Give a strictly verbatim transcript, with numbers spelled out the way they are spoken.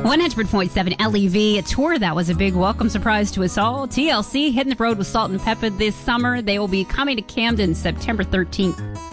one hundred point seven L E V, a tour that was a big welcome surprise to us all. T L C hitting the road with Salt and Pepper this summer. They will be coming to Camden September thirteenth